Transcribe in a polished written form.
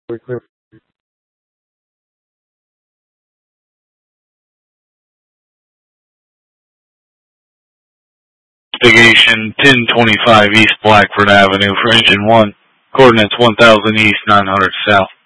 We're clear. Investigation 1025 East Blackford Avenue for engine 1. Coordinates 1000 East, 900 South.